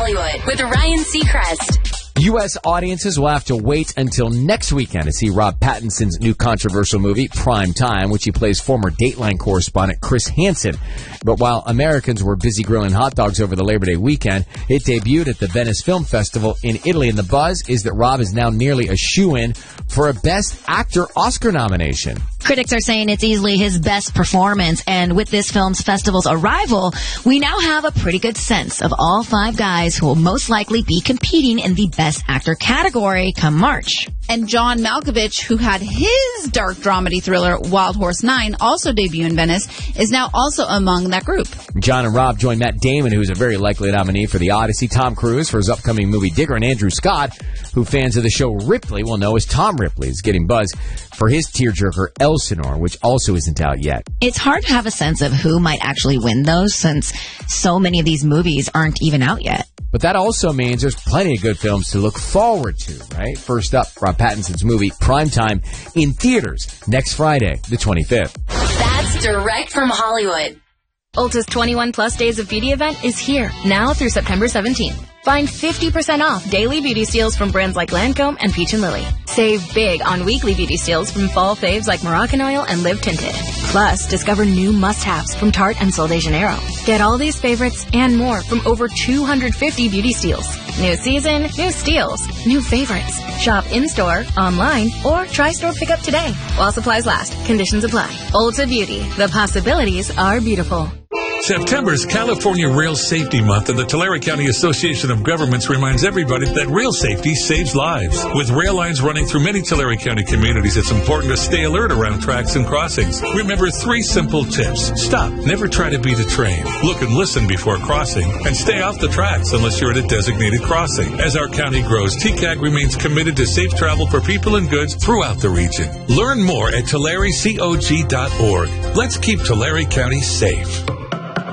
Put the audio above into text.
Hollywood with Ryan Seacrest. U.S. audiences will have to wait until next weekend to see Rob Pattinson's new controversial movie, Prime Time, which he plays former Dateline correspondent Chris Hansen. But while Americans were busy grilling hot dogs over the Labor Day weekend, it debuted at the Venice Film Festival in Italy, and the buzz is that Rob is now nearly a shoo-in for a Best Actor Oscar nomination. Critics are saying it's easily his best performance, and with this film's festival's arrival, we now have a pretty good sense of all 5 guys who will most likely be competing in the Best Actor category come March. And John Malkovich, who had his dark dramedy thriller Wild Horse 9 also debut in Venice, is now also among that group. John and Rob join Matt Damon, who's a very likely nominee for The Odyssey, Tom Cruise for his upcoming movie Digger, and Andrew Scott, who fans of the show Ripley will know as Tom Ripley, is getting buzz for his tearjerker Elsinore, which also isn't out yet. It's hard to have a sense of who might actually win those, since so many of these movies aren't even out yet. But that also means there's plenty of good films to look forward to, right? First up, Rob Pattinson's movie, Primetime, in theaters next Friday, the 25th. That's direct from Hollywood. Ulta's 21 Plus Days of Beauty event is here, now through September 17th. Find 50% off daily beauty steals from brands like Lancome and Peach & Lily. Save big on weekly beauty steals from fall faves like Moroccan and Live Tinted. Plus, discover new must-haves from Tarte and Sol de Janeiro. Get all these favorites and more from over 250 beauty steals. New season, new steals, new favorites. Shop in-store, online, or try store pickup today. While supplies last, conditions apply. Ulta Beauty. The possibilities are beautiful. September's California Rail Safety Month, and the Tulare County Association of Governments reminds everybody that rail safety saves lives. With rail lines running through many Tulare County communities, it's important to stay alert around tracks and crossings. Remember 3 simple tips. Stop. Never try to beat a train. Look and listen before crossing. And stay off the tracks unless you're at a designated crossing. As our county grows, TCAG remains committed to safe travel for people and goods throughout the region. Learn more at TulareCog.org. Let's keep Tulare County safe.